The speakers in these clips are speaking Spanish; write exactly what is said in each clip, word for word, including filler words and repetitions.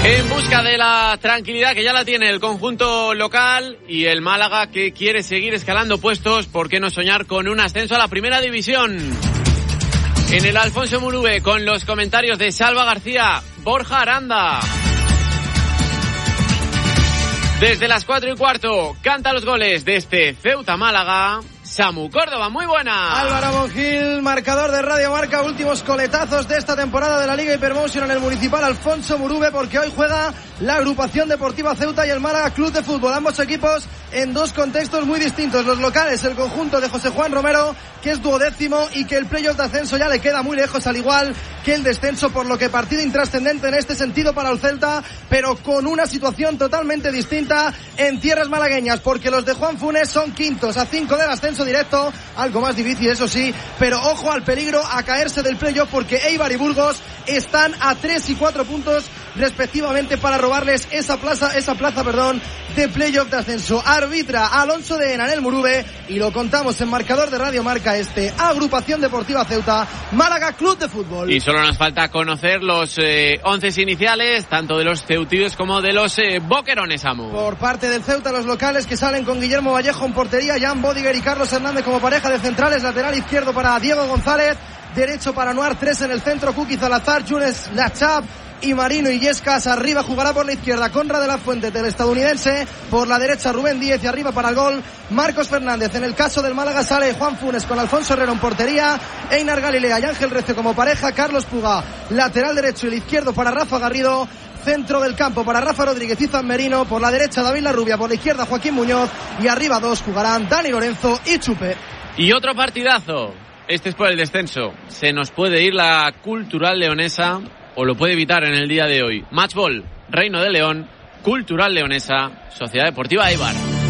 En busca de la tranquilidad que ya la tiene el conjunto local y el Málaga, que quiere seguir escalando puestos, ¿por qué no soñar con un ascenso a la primera división? En el Alfonso Murube, con los comentarios de Salva García, Borja Aranda. Desde las cuatro y cuarto, canta los goles de este Ceuta Málaga, Samu Córdoba. Muy buena. Álvaro Monjil, marcador de Radio Marca, últimos coletazos de esta temporada de la Liga Hypermotion en el Municipal Alfonso Murube, porque hoy juega la agrupación deportiva Ceuta y el Málaga Club de Fútbol. Ambos equipos en dos contextos muy distintos. Los locales, el conjunto de José Juan Romero, que es duodécimo y que el playoff de ascenso ya le queda muy lejos, al igual que el descenso, por lo que partido intrascendente en este sentido para el Celta, pero con una situación totalmente distinta en tierras malagueñas, porque los de Juan Funes son quintos a cinco del ascenso directo, algo más difícil eso sí, pero ojo al peligro a caerse del playoff, porque Eibar y Burgos están a tres y cuatro puntos respectivamente para robarles esa plaza, esa plaza, perdón, de playoff de ascenso. Arbitra Alonso de Ena en el Murube y lo contamos en marcador de Radio Marca, este Agrupación Deportiva Ceuta, Málaga Club de Fútbol. Y solo nos falta conocer los eh, once iniciales, tanto de los ceutidos como de los eh, boquerones, Amu. Por parte del Ceuta, los locales que salen con Guillermo Vallejo en portería, Jan Bodiger y Carlos Hernández como pareja de centrales, lateral izquierdo para Diego González, derecho para Anuar, tres en el centro, Kuki Salazar, Yunes Lachab y Marino Illescas. Arriba jugará por la izquierda Conrad de la Fuente del estadounidense, por la derecha Rubén Díez y arriba para el gol Marcos Fernández. En el caso del Málaga sale Juan Funes con Alfonso Herrero en portería, Einar Galilea y Ángel Recio como pareja, Carlos Puga lateral derecho y el izquierdo para Rafa Garrido, centro del campo para Rafa Rodríguez y Zan Merino, por la derecha David Larrubia, por la izquierda Joaquín Muñoz y arriba dos jugarán Dani Lorenzo y Chupe. Y otro partidazo, este es por el descenso, se nos puede ir la Cultural Leonesa o lo puede evitar en el día de hoy. Matchball, Reino de León, Cultural Leonesa, Sociedad Deportiva Eibar.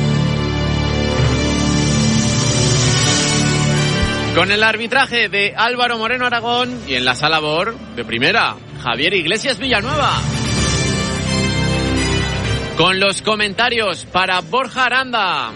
Con el arbitraje de Álvaro Moreno Aragón y en la sala B O R de primera, Javier Iglesias Villanueva. Con los comentarios para Borja Aranda.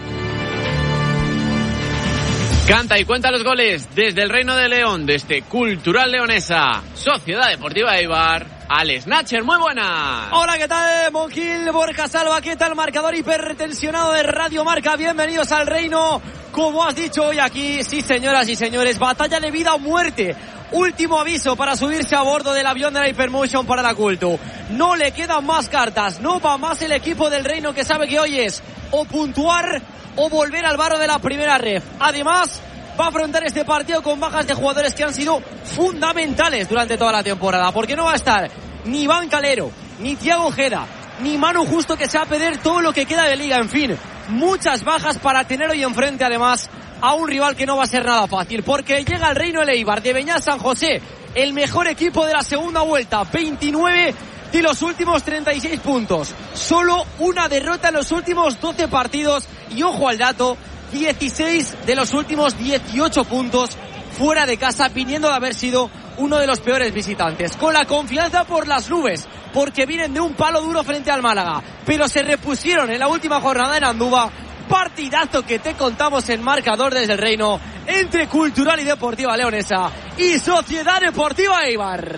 Canta y cuenta los goles desde el Reino de León, desde Cultural Leonesa, Sociedad Deportiva Eibar, Alex Nacher. Muy buena. Hola, ¿qué tal? Monjil, Borja Salva, ¿qué tal? Marcador hipertensionado de Radio Marca. Bienvenidos al Reino. Como has dicho hoy aquí, sí señoras y señores, batalla de vida o muerte. Último aviso para subirse a bordo del avión de la Hypermotion para la Cultu. No le quedan más cartas, no va más el equipo del Reino, que sabe que hoy es o puntuar o volver al barro de la primera ref. Además, va a afrontar este partido con bajas de jugadores que han sido fundamentales durante toda la temporada, porque no va a estar ni Iván Calero, ni Thiago Ojeda, ni Manu Justo, que se va a perder todo lo que queda de liga. En fin, muchas bajas para tener hoy enfrente, además, a un rival que no va a ser nada fácil, porque llega el Reino de Eibar de Beñat San José, el mejor equipo de la segunda vuelta, veintinueve de los últimos treinta y seis puntos, solo una derrota en los últimos doce partidos y ojo al dato, dieciséis de los últimos dieciocho puntos fuera de casa, viniendo de haber sido uno de los peores visitantes, con la confianza por las nubes, porque vienen de un palo duro frente al Málaga, pero se repusieron en la última jornada en Andúba. Partidazo que te contamos en marcador desde el Reino, entre Cultural y Deportiva Leonesa y Sociedad Deportiva Eibar.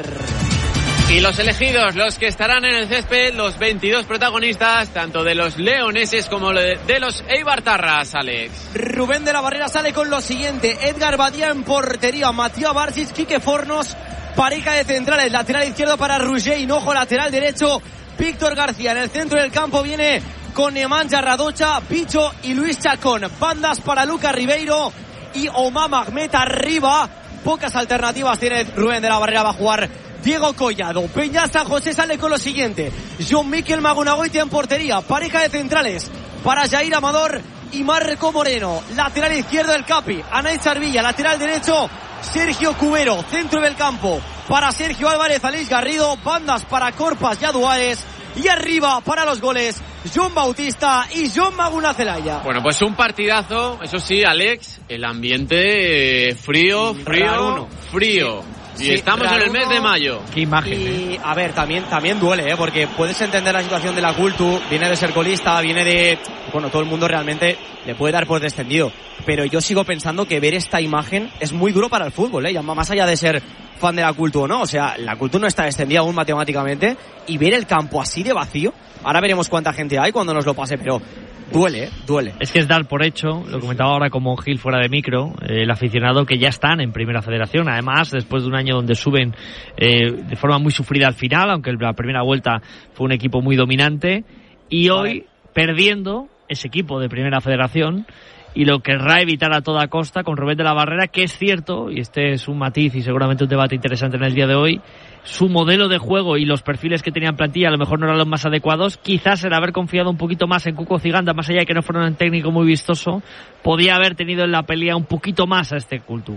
Y los elegidos, los que estarán en el césped, los veintidós protagonistas, tanto de los leoneses como de los eibartarras, Alex. Rubén de la Barrera sale con lo siguiente: Edgar Badía en portería, Matías Barcis, Quique Fornos, pareja de centrales, lateral izquierdo para Roger Hinojo, lateral derecho Víctor García. En el centro del campo viene con Nemanja Radocha, Picho y Luis Chacón. Bandas para Lucas Ribeiro y Omar Ahmed arriba. Pocas alternativas tiene Rubén de la Barrera, va a jugar Diego Collado. Beñat San José sale con lo siguiente: John Miquel Magunagoitia en portería, pareja de centrales para Jair Amador y Marco Moreno, lateral izquierdo el Capi, Anaí Sarvilla, lateral derecho Sergio Cubero, centro del campo para Sergio Álvarez, Aleix Garrido, bandas para Corpas y Aduares, y arriba para los goles John Bautista y John Maguna Celaya. Bueno, pues un partidazo, eso sí, Alex, el ambiente eh, frío, frío, Raruno. frío. Y sí, estamos en el mes de mayo. Qué imagen. Y, eh. a ver, también, también duele, ¿eh? Porque puedes entender la situación de la Cultu, viene de ser colista, viene de... Bueno, todo el mundo realmente le puede dar por descendido. pero yo sigo pensando que ver esta imagen es muy duro para el fútbol, ¿eh? Más allá de ser fan de la Cultu o no, o sea, la Cultu no está descendida aún matemáticamente, y ver el campo así de vacío, ahora veremos cuánta gente hay cuando nos lo pase, pero duele, ¿eh? Duele. Es que es dar por hecho, lo comentaba ahora como Gil fuera de micro, eh, el aficionado que ya están en Primera Federación, además después de un año donde suben eh, de forma muy sufrida al final, aunque la primera vuelta fue un equipo muy dominante, y hoy vale. perdiendo ese equipo de Primera Federación, y lo querrá evitar a toda costa con Rubén de la Barrera, que es cierto, y este es un matiz y seguramente un debate interesante en el día de hoy, su modelo de juego y los perfiles que tenía en plantilla a lo mejor no eran los más adecuados. Quizás el haber confiado un poquito más en Cuco Ciganda, más allá de que no fuera un técnico muy vistoso, podía haber tenido en la pelea un poquito más a este Cultu.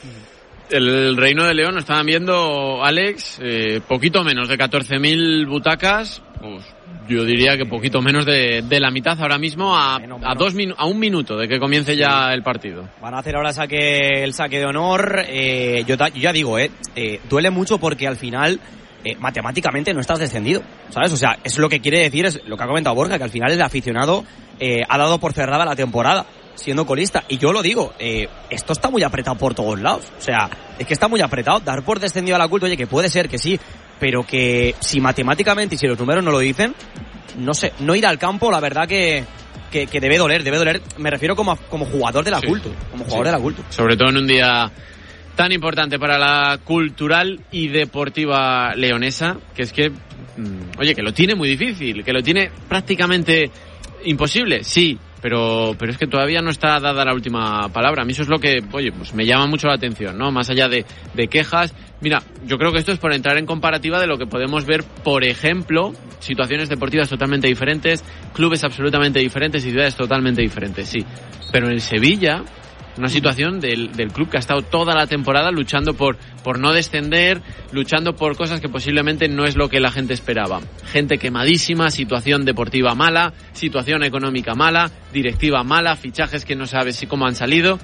El Reino de León, lo estaban viendo, Alex, eh, poquito menos de catorce mil butacas, pues yo diría que poquito menos de, de la mitad ahora mismo a, bueno, bueno. a dos minu- a un minuto de que comience ya el partido. Van a hacer ahora saque, el saque de honor. Eh, yo, ta, yo ya digo, eh, eh, duele mucho porque al final eh, matemáticamente no estás descendido, ¿sabes? O sea, es lo que quiere decir, es lo que ha comentado Borja, que al final el aficionado eh, ha dado por cerrada la temporada siendo colista. Y yo lo digo, eh, esto está muy apretado por todos lados. O sea, es que está muy apretado. Dar por descendido a la Cultu, oye, que puede ser que sí, pero que si matemáticamente y si los números no lo dicen, no sé, no ir al campo, la verdad que, que, que debe doler, debe doler, me refiero como, a, como jugador de la sí, Cultu, como jugador sí. de la Cultu. Sobre todo en un día tan importante para la cultural y deportiva leonesa, que es que, mmm, oye, que lo tiene muy difícil, que lo tiene prácticamente imposible, sí, pero pero es que todavía no está dada la última palabra. A mí eso es lo que, oye, pues me llama mucho la atención, ¿no? Más allá de, de quejas. Mira, yo creo que esto es por entrar en comparativa de lo que podemos ver, por ejemplo, situaciones deportivas totalmente diferentes, clubes absolutamente diferentes y ciudades totalmente diferentes, sí. Pero en Sevilla, una situación del, del club que ha estado toda la temporada luchando por, por no descender, luchando por cosas que posiblemente no es lo que la gente esperaba. Gente quemadísima, situación deportiva mala, situación económica mala, directiva mala, fichajes que no sabes si cómo han salido.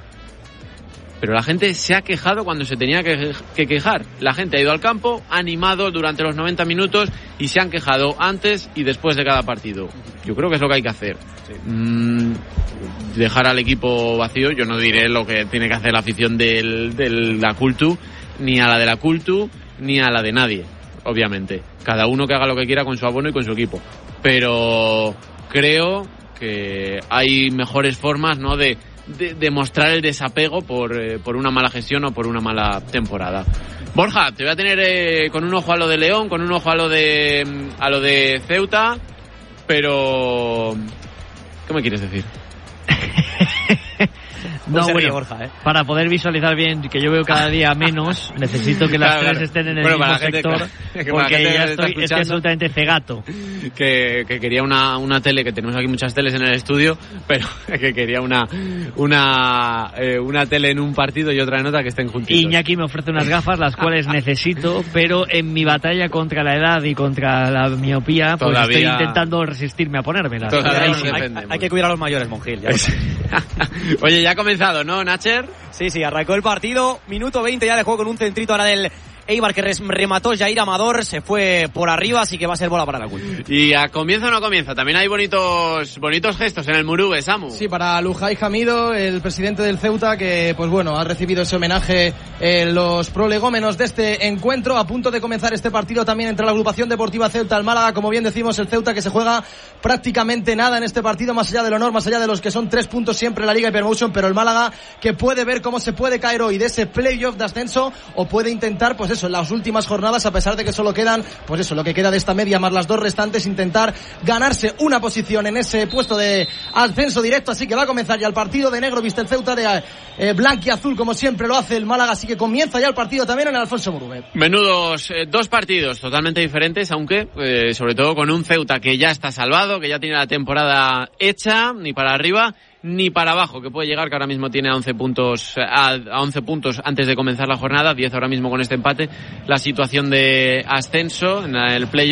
Pero la gente se ha quejado cuando se tenía que, que quejar. La gente ha ido al campo, ha animado durante los noventa minutos y se han quejado antes y después de cada partido. Yo creo que es lo que hay que hacer. Sí. Mm, dejar al equipo vacío, yo no diré lo que tiene que hacer la afición del, de la Cultu, ni a la de la Cultu, ni a la de nadie, obviamente. Cada uno que haga lo que quiera con su abono y con su equipo. Pero creo que hay mejores formas, ¿no?, de De, de mostrar el desapego por, eh, por una mala gestión o por una mala temporada. Borja, te voy a tener eh, con un ojo a lo de León, con un ojo a lo de a lo de Ceuta, pero ¿qué me quieres decir? No, bueno, Borja, ¿eh? Para poder visualizar bien, que yo veo cada día menos, necesito que las claro, tres claro. estén en el bueno, mismo gente, sector, claro, porque ya estoy, estoy absolutamente cegato. Que, que quería una, una tele, que tenemos aquí muchas teles en el estudio, pero que quería una una eh, una tele en un partido y otra en otra que estén juntitos. Iñaki me ofrece unas gafas, las cuales necesito, pero en mi batalla contra la edad y contra la miopía, pues todavía estoy intentando resistirme a ponérmelas. Hay, hay que cuidar a los mayores, Mongil. Oye, ya comenzó, ¿no, Nacher? Sí, sí, arrancó el partido, minuto veinte ya de juego con un centrito ahora del Eibar que remató Jair Amador, se fue por arriba, así que va a ser bola para la Cultu. ¿Y a comienza o no comienza? También hay bonitos bonitos gestos en el Murube, Samu. Sí, para Lujay Hamido, el presidente del Ceuta, que pues bueno, ha recibido ese homenaje en los prolegómenos de este encuentro, a punto de comenzar este partido también entre la agrupación deportiva Ceuta al Málaga, como bien decimos, el Ceuta que se juega prácticamente nada en este partido, más allá del honor, más allá de los que son tres puntos siempre en la Liga Hypermotion, pero el Málaga que puede ver cómo se puede caer hoy de ese playoff de ascenso, o puede intentar, pues eso, en las últimas jornadas, a pesar de que solo quedan, pues eso, lo que queda de esta media más las dos restantes, intentar ganarse una posición en ese puesto de ascenso directo. Así que va a comenzar ya el partido. De negro viste el Ceuta, de eh, blanquiazul como siempre lo hace el Málaga, así que comienza ya el partido también en el Alfonso Murube. Menudos eh, dos partidos totalmente diferentes, aunque eh, sobre todo con un Ceuta que ya está salvado, que ya tiene la temporada hecha, ni para arriba ni para abajo, que puede llegar, que ahora mismo tiene a once puntos a, a once puntos antes de comenzar la jornada, diez ahora mismo con este empate, la situación de ascenso en el playoff,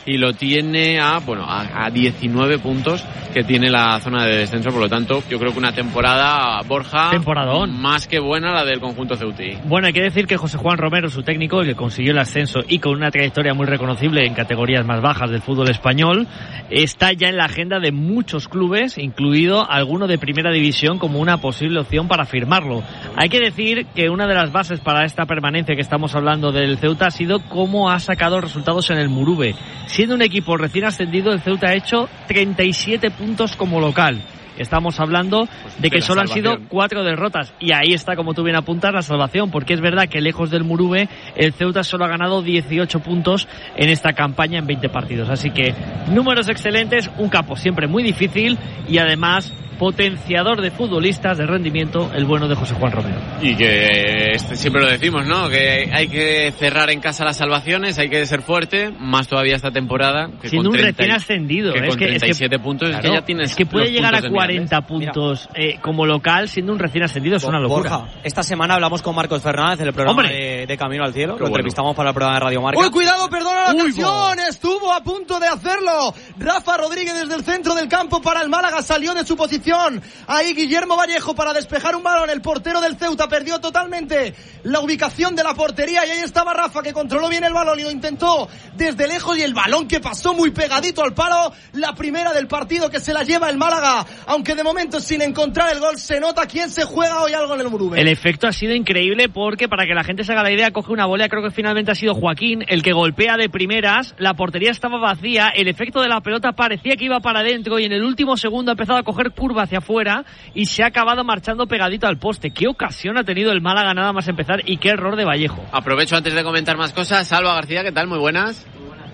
y lo tiene a, bueno, a, a diecinueve puntos que tiene la zona de descenso. Por lo tanto, yo creo que una temporada, Borja, temporadón, más que buena la del conjunto ceutí. Bueno, hay que decir que José Juan Romero, su técnico, el que consiguió el ascenso y con una trayectoria muy reconocible en categorías más bajas del fútbol español, está ya en la agenda de muchos clubes, incluido alguno de primera división, como una posible opción para firmarlo. Hay que decir que una de las bases para esta permanencia que estamos hablando del Ceuta ha sido cómo ha sacado resultados en el Muruve. Siendo un equipo recién ascendido, el Ceuta ha hecho treinta y siete puntos como local. Estamos hablando pues de que de solo han sido cuatro derrotas, y ahí está, como tú bien apuntas, la salvación, porque es verdad que lejos del Muruve el Ceuta solo ha ganado dieciocho puntos en esta campaña en veinte partidos, así que números excelentes, un campo siempre muy difícil y además potenciador de futbolistas de rendimiento, el bueno de José Juan Romero. Y que este, siempre lo decimos, ¿no? Que hay que cerrar en casa las salvaciones, hay que ser fuerte, más todavía esta temporada. Que siendo con un treinta, recién ascendido. Que es con que, treinta y siete es que, puntos, claro, es que ya tienes. Es que puede llegar a cuarenta puntos eh, como local siendo un recién ascendido, es una locura. Borja, esta semana hablamos con Marcos Fernández en el programa de, de Camino al Cielo. Qué lo bueno. Entrevistamos para el programa de Radio Marca. ¡Uy, cuidado, perdona la ocasión! Estuvo a punto de hacerlo. Rafa Rodríguez desde el centro del campo para el Málaga, salió de su posición. Ahí Guillermo Vallejo para despejar un balón. El portero del Ceuta perdió totalmente la ubicación de la portería y ahí estaba Rafa, que controló bien el balón y lo intentó desde lejos, y el balón que pasó muy pegadito al palo. La primera del partido que se la lleva el Málaga, aunque de momento sin encontrar el gol. Se nota quién se juega hoy algo en el Muruve. El efecto ha sido increíble porque, para que la gente se haga la idea, coge una volea, creo que finalmente ha sido Joaquín el que golpea de primeras, la portería estaba vacía, el efecto de la pelota parecía que iba para adentro y en el último segundo ha empezado a coger curva hacia afuera y se ha acabado marchando pegadito al poste. Qué ocasión ha tenido el Málaga nada más empezar y qué error de Vallejo. Aprovecho antes de comentar más cosas. Salva García, ¿qué tal? Muy buenas.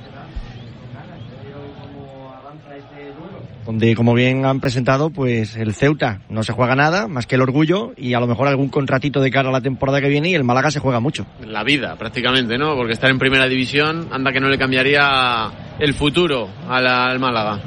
Donde, como bien han presentado, pues el Ceuta no se juega nada más que el orgullo y a lo mejor algún contratito de cara a la temporada que viene, y el Málaga se juega mucho. La vida, prácticamente, ¿no? Porque estar en primera división, anda que no le cambiaría el futuro a la, al Málaga.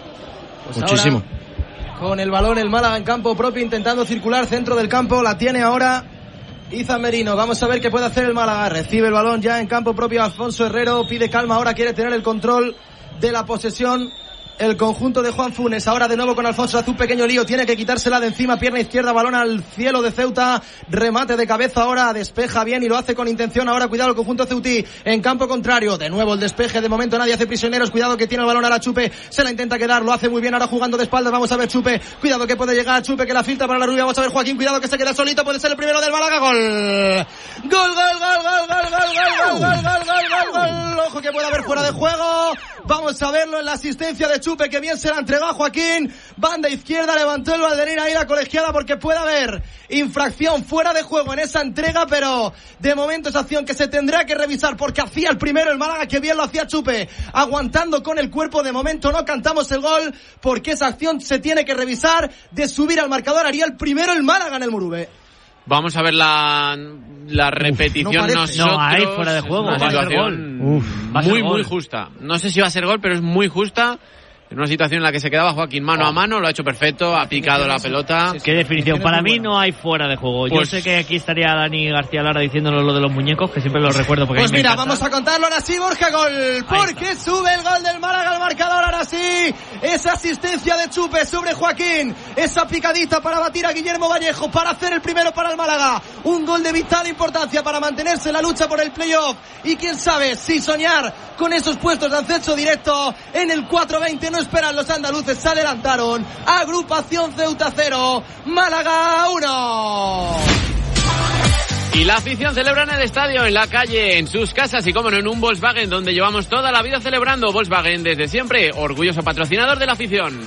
Pues muchísimo. Ahora, con el balón el Málaga en campo propio, intentando circular centro del campo, la tiene ahora Izan Merino. Vamos a ver qué puede hacer el Málaga. Recibe el balón ya en campo propio Alfonso Herrero, pide calma, ahora quiere tener el control de la posesión el conjunto de Juan Funes. Ahora de nuevo con Alfonso, hace un pequeño lío, tiene que quitársela de encima, pierna izquierda, balón al cielo de Ceuta, remate de cabeza ahora, despeja bien y lo hace con intención. Ahora cuidado el conjunto ceutí en campo contrario, de nuevo el despeje, de momento nadie hace prisioneros, cuidado que tiene el balón, ahora Chupe se la intenta quedar, lo hace muy bien, ahora jugando de espaldas. Vamos a ver Chupe, cuidado que puede llegar Chupe, que la filtra para la rubia. Vamos a ver Joaquín, cuidado que se queda solito, puede ser el primero del Málaga. Gol, gol, gol, gol, gol, gol, gol, gol, gol, gol, gol, gol, gol. Ojo que puede haber fuera de juego. Vamos a verlo en la asistencia de Chupe, que bien se la entregó a Joaquín. Banda izquierda, levantó el banderín ahí la colegiada, porque puede haber infracción fuera de juego en esa entrega, pero de momento esa acción que se tendrá que revisar, porque hacía el primero el Málaga, que bien lo hacía Chupe, aguantando con el cuerpo. De momento no cantamos el gol, porque esa acción se tiene que revisar. De subir al marcador haría el primero el Málaga en el Muruve. Vamos a ver la, la repetición. Uf, no nosotros. No hay fuera de juego. Es una situación Uf, muy, muy justa. No sé si va a ser gol, pero es muy justa. En una situación en la que se quedaba Joaquín mano a mano, lo ha hecho perfecto, ha picado la pelota. Qué definición. Para mí no hay fuera de juego. Yo Pues- sé que aquí estaría Dani García Lara diciéndonos lo de los muñecos, que siempre lo recuerdo porque a Pues mí me mira, encanta. vamos a contarlo ahora sí, Borja, gol, porque sube el gol del Málaga al marcador, ahora sí, esa asistencia de Chupe sobre Joaquín, esa picadita para batir a Guillermo Vallejo, para hacer el primero para el Málaga, un gol de vital importancia para mantenerse en la lucha por el playoff, y quién sabe si soñar con esos puestos de acceso directo en el cuatro veinte. No esperan los andaluces, se adelantaron. Agrupación Ceuta cero, Málaga uno. Y la afición celebra en el estadio, en la calle, en sus casas y, como no, en un Volkswagen, donde llevamos toda la vida celebrando. Volkswagen, desde siempre, orgulloso patrocinador de la afición.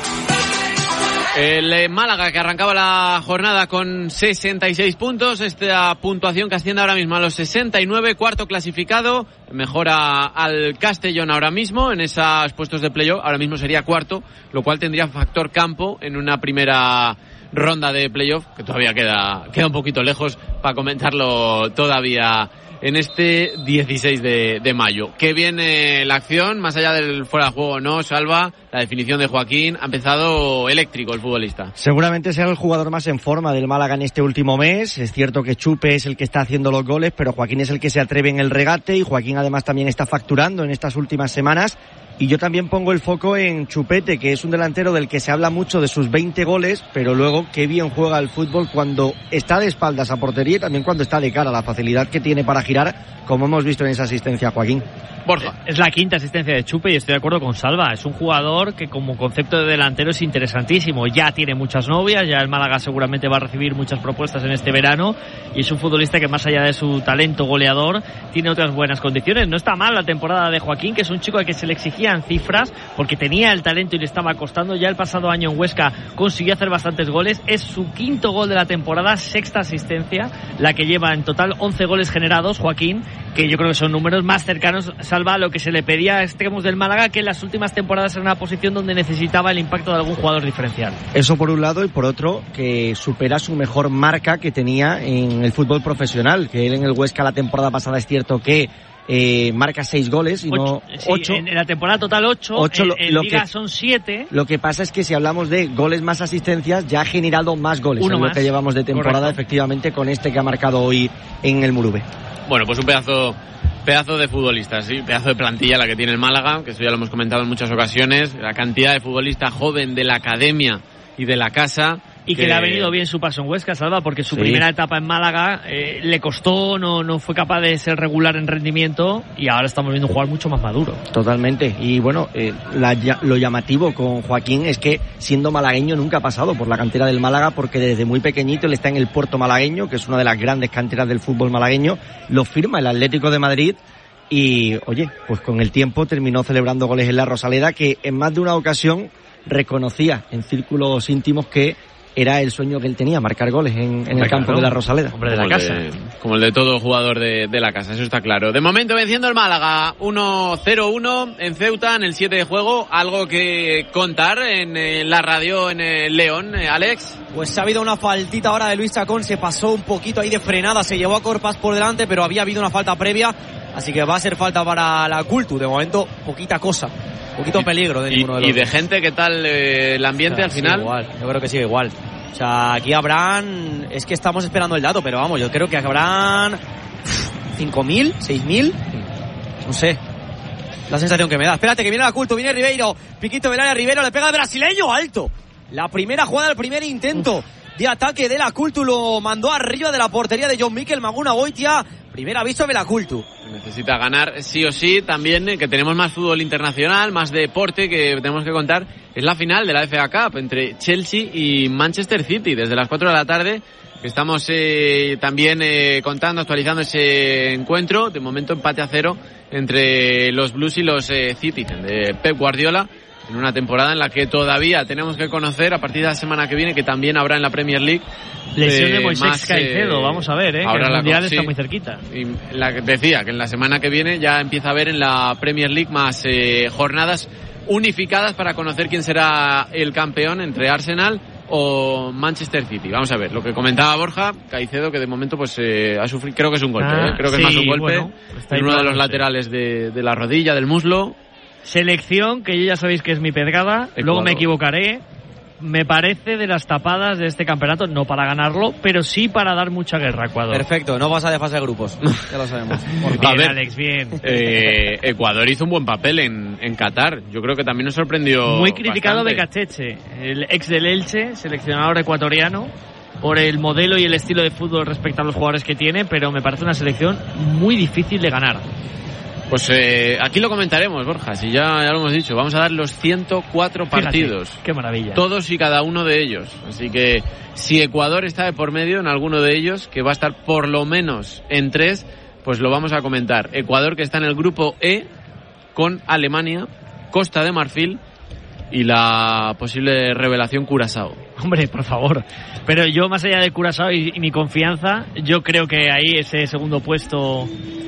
El eh, Málaga, que arrancaba la jornada con sesenta y seis puntos, esta puntuación que asciende ahora mismo a los sesenta y nueve, cuarto clasificado, mejora al Castellón ahora mismo en esos puestos de playoff, ahora mismo sería cuarto, lo cual tendría factor campo en una primera ronda de playoff, que todavía queda, queda un poquito lejos para comentarlo todavía en este dieciséis de, de mayo. Qué viene la acción, más allá del fuera de juego, ¿no, Salva? La definición de Joaquín, ha empezado eléctrico el futbolista. Seguramente será el jugador más en forma del Málaga en este último mes. Es cierto que Chupe es el que está haciendo los goles, pero Joaquín es el que se atreve en el regate, y Joaquín además también está facturando en estas últimas semanas. Y yo también pongo el foco en Chupete, que es un delantero del que se habla mucho de sus veinte goles, pero luego qué bien juega el fútbol cuando está de espaldas a portería y también cuando está de cara, la facilidad que tiene para girar, como hemos visto en esa asistencia a Joaquín. Borja. Es la quinta asistencia de Chupe y estoy de acuerdo con Salva. Es un jugador que como concepto de delantero es interesantísimo. Ya tiene muchas novias, ya el Málaga seguramente va a recibir muchas propuestas en este verano, y es un futbolista que más allá de su talento goleador tiene otras buenas condiciones. No está mal la temporada de Joaquín, que es un chico al que se le exigían cifras porque tenía el talento y le estaba costando. Ya el pasado año en Huesca consiguió hacer bastantes goles. Es su quinto gol de la temporada, sexta asistencia, la que lleva en total once goles generados Joaquín, que yo creo que son números más cercanos, Salva, a lo que se le pedía a extremos del Málaga, que en las últimas temporadas era una posición donde necesitaba el impacto de algún jugador diferencial. Eso por un lado, y por otro, que supera su mejor marca que tenía en el fútbol profesional, que él en el Huesca la temporada pasada es cierto que Eh, marca seis goles y ocho, no sí, ocho. En, en la temporada total ocho, ocho en, lo, en lo Liga que, son siete. Lo que pasa es que si hablamos de goles más asistencias, ya ha generado más goles Uno en más. lo que llevamos de temporada. Correcto. Efectivamente, con este que ha marcado hoy en el Murube. Bueno, pues un pedazo pedazo de futbolistas, sí, pedazo de plantilla la que tiene el Málaga, que eso ya lo hemos comentado en muchas ocasiones, la cantidad de futbolista joven de la academia y de la casa. Y que, que le ha venido bien su paso en Huesca, Salva, porque su sí. primera etapa en Málaga eh, le costó, no, no fue capaz de ser regular en rendimiento, y ahora estamos viendo un jugador mucho más maduro. Totalmente. Y bueno, eh, la, lo llamativo con Joaquín es que siendo malagueño nunca ha pasado por la cantera del Málaga, porque desde muy pequeñito él está en el Puerto Malagueño, que es una de las grandes canteras del fútbol malagueño, lo firma el Atlético de Madrid. Y, oye, pues con el tiempo terminó celebrando goles en la Rosaleda, que en más de una ocasión reconocía en círculos íntimos que era el sueño que él tenía, marcar goles en, en el campo claro. de la Rosaleda. Hombre de la como casa. El de, como el de todo jugador de, de la casa, eso está claro. De momento venciendo el Málaga, uno cero uno en Ceuta, en el siete de juego. ¿Algo que contar en, en la radio en el León, eh, Alex? Pues ha habido una faltita ahora de Luis Chacón, se pasó un poquito ahí de frenada, se llevó a Corpas por delante, pero había habido una falta previa, así que va a ser falta para la Cultu. De momento, poquita cosa. Un poquito peligro de y, ninguno de los y de dos. gente, ¿qué tal eh, el ambiente O sea, al final? sigue igual, yo creo que sigue igual. O sea, aquí habrán, es que estamos esperando el dato, pero vamos, yo creo que habrán cinco mil, seis mil, no sé. La sensación que me da. Espérate, que viene la Culto, viene Ribeiro, piquito del área, Ribeiro le pega al brasileño, alto. La primera jugada, el primer intento Uf. de ataque de la Cultu lo mandó arriba de la portería de John Mikel Maguna Goitia. Primer aviso de la Cultu. Necesita ganar sí o sí. También eh, que tenemos más fútbol internacional, más deporte que tenemos que contar. Es la final de la F A Cup entre Chelsea y Manchester City desde las cuatro de la tarde. Estamos eh, también eh, contando, actualizando ese encuentro. De momento empate a cero entre los Blues y los eh, Citizen de Pep Guardiola, en una temporada en la que todavía tenemos que conocer a partir de la semana que viene, que también habrá en la Premier League. Lesión eh, de Moisés más, Caicedo, eh, vamos a ver, ¿eh? ahora que el la, Mundial sí, está muy cerquita. Y la, decía que en la semana que viene ya empieza a haber en la Premier League más eh, jornadas unificadas para conocer quién será el campeón entre Arsenal o Manchester City. Vamos a ver, lo que comentaba Borja, Caicedo, que de momento pues eh, ha sufrido, creo que es un golpe, ah, ¿eh? creo que sí, es más un golpe, bueno, está en uno de los sí. laterales de, de la rodilla, del muslo. Selección, que yo ya sabéis que es mi pedrada, Ecuador. Luego me equivocaré. Me parece de las tapadas de este campeonato, no para ganarlo, pero sí para dar mucha guerra a Ecuador. Perfecto, no pasa de fase de grupos, ya lo sabemos. Por Bien, A ver, Alex, bien. Eh, Ecuador hizo un buen papel en, en Qatar. Yo creo que también nos sorprendió Muy criticado bastante. Becacheche, el ex del Elche, seleccionador ecuatoriano, por el modelo y el estilo de fútbol respecto a los jugadores que tiene, pero me parece una selección muy difícil de ganar. Pues eh, aquí lo comentaremos, Borja, si ya, ya lo hemos dicho. Vamos a dar los ciento cuatro Fíjate, partidos. qué maravilla. Todos y cada uno de ellos. Así que si Ecuador está de por medio en alguno de ellos, que va a estar por lo menos en tres, pues lo vamos a comentar. Ecuador, que está en el grupo E con Alemania, Costa de Marfil y la posible revelación Curazao. Hombre, por favor. Pero yo, más allá de Curazao y, y mi confianza, yo creo que ahí ese segundo puesto,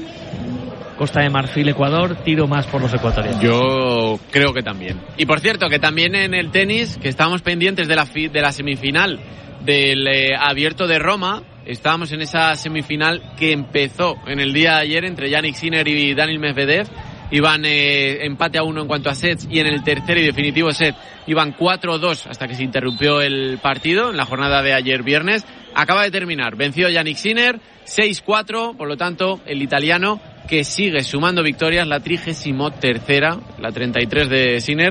Costa de Marfil, Ecuador, tiro más por los ecuatorianos. Yo creo que también. Y por cierto, que también en el tenis, que estamos pendientes de la, fi- de la semifinal del eh, Abierto de Roma. Estábamos en esa semifinal que empezó en el día de ayer entre Jannik Sinner y Daniil Medvedev. Iban eh, empate a uno en cuanto a sets, y en el tercer y definitivo set iban cuatro dos hasta que se interrumpió el partido en la jornada de ayer viernes. Acaba de terminar, venció Jannik Sinner seis cuatro, por lo tanto el italiano, que sigue sumando victorias, la trigésimo tercera, la treinta y tres de Sinner,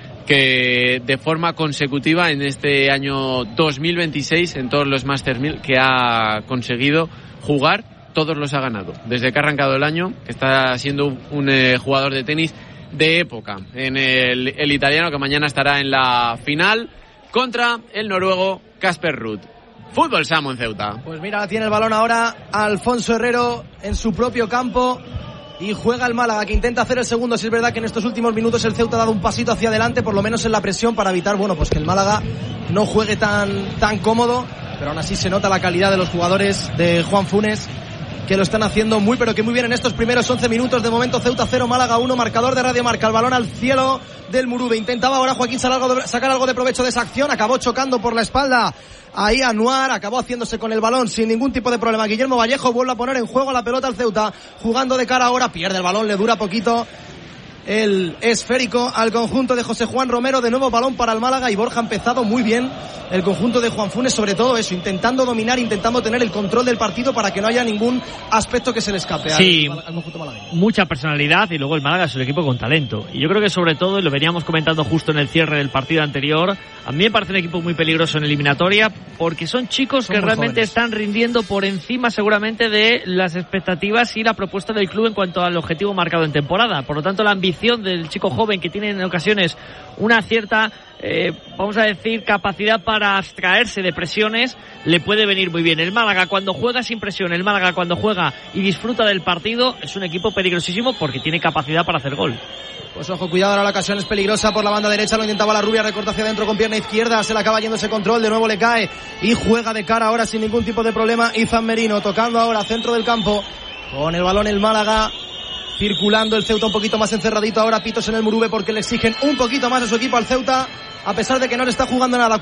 que de forma consecutiva en este año dos mil veintiséis, en todos los Masters mil que ha conseguido jugar, todos los ha ganado. Desde que ha arrancado el año, está siendo un eh, jugador de tenis de época. En el, el italiano, que mañana estará en la final contra el noruego Casper Ruud. Fútbol Samu en Ceuta. Pues mira, tiene el balón ahora Alfonso Herrero en su propio campo. Y juega el Málaga, que intenta hacer el segundo. Si es verdad que en estos últimos minutos el Ceuta ha dado un pasito hacia adelante, por lo menos en la presión, para evitar, bueno, pues que el Málaga no juegue tan, tan cómodo. Pero aún así se nota la calidad de los jugadores de Juan Funes, que lo están haciendo muy, pero que muy bien en estos primeros once minutos. De momento Ceuta cero, Málaga uno, marcador de Radio Marca. El balón al cielo del Murube. Intentaba ahora Joaquín sacar algo de, sacar algo de provecho de esa acción. Acabó chocando por la espalda ahí Anuar, acabó haciéndose con el balón sin ningún tipo de problema. Guillermo Vallejo vuelve a poner en juego la pelota al Ceuta, jugando de cara ahora, pierde el balón, le dura poquito el esférico al conjunto de José Juan Romero. De nuevo balón para el Málaga, y Borja ha empezado muy bien el conjunto de Juan Funes, sobre todo eso, intentando dominar, intentando tener el control del partido para que no haya ningún aspecto que se le escape sí, al, al conjunto malagueño. Mucha personalidad, y luego el Málaga es un equipo con talento, y yo creo que sobre todo, y lo veníamos comentando justo en el cierre del partido anterior, a mí me parece un equipo muy peligroso en eliminatoria, porque son chicos son que realmente jóvenes. Están rindiendo por encima seguramente de las expectativas y la propuesta del club en cuanto al objetivo marcado en temporada. Por lo tanto, la ambición del chico joven, que tiene en ocasiones una cierta eh, vamos a decir capacidad para abstraerse de presiones, le puede venir muy bien. El Málaga cuando juega sin presión, el Málaga cuando juega y disfruta del partido, es un equipo peligrosísimo porque tiene capacidad para hacer gol. Pues ojo, cuidado, ahora la ocasión es peligrosa por la banda derecha, lo intentaba la Rubia, recorta hacia adentro con pierna izquierda, se le acaba yendo ese control, de nuevo le cae y juega de cara ahora sin ningún tipo de problema Izan Merino, tocando ahora centro del campo con el balón el Málaga. Circulando el Ceuta un poquito más encerradito ahora, pitos en el Murube porque le exigen un poquito más a su equipo al Ceuta, a pesar de que no le está jugando nada.